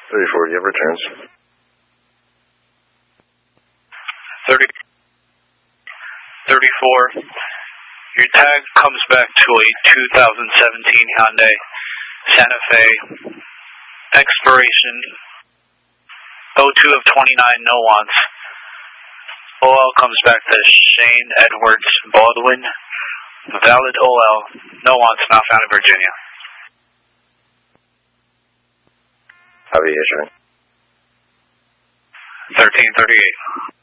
34, you have returns. 34. Your tag comes back to a 2017 Hyundai Santa Fe. Expiration 02 of 29, no wants. OL comes back to Shane Edwards Baldwin. Valid OL, no wants, not found in Virginia. How are you issuing? 1338.